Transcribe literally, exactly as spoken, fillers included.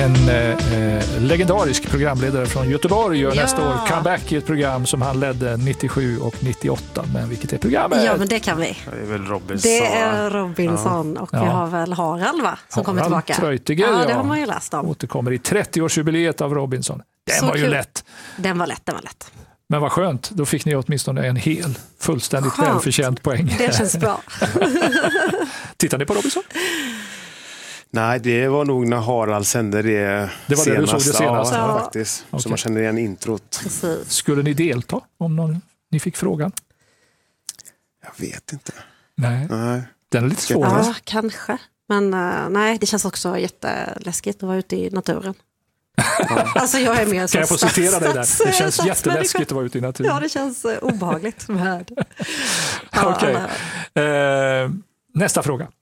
En eh, legendarisk programledare från Göteborg gör Ja. nästa år comeback i ett program som han ledde nittiosju och nittioåtta. Men vilket är programmet? Ja, men det kan vi. Det är väl Robinson. Det är Robinson och vi Ja. har väl Harald, va? Som kommer Harald tillbaka. Treutiger, ja, det ja. har man ju läst om. Återkommer i trettioårsjubileet av Robinson. Den Så var ju kul. lätt. Den var lätt, den var lätt. Men vad skönt, då fick ni åtminstone en hel, fullständigt Skönt. välförtjänt poäng. Det känns bra. Tittar ni på Robinson? Nej, det var nog när Harald sände det Det var det du såg det senast? Ja, Ja. faktiskt. Okej. Så man känner igen introt. Precis. Skulle ni delta om någon, ni fick frågan? Jag vet inte. Nej, Nej. den är lite svårare. Ja, kanske. Men uh, nej, det känns också jätteläskigt att vara ute i naturen. Alltså jag är mer så Kan jag få citera dig där? stats- Det känns stadsmänniska. jätteläskigt att vara ute i naturen. Ja, det känns uh, obehagligt med. Ja, Okej. alla- Eh, nästa fråga.